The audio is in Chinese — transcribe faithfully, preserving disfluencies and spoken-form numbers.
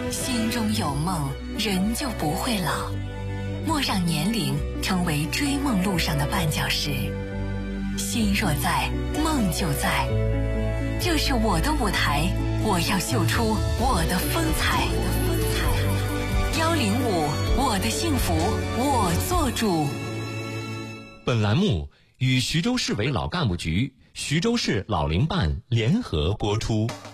心中有梦，人就不会老。莫让年龄成为追梦路上的绊脚石。心若在，梦就在。这是我的舞台，我要秀出我的风采。幺零五，我的幸福我做主。 本栏目与徐州市委老干部局、徐州市老龄办联合播出。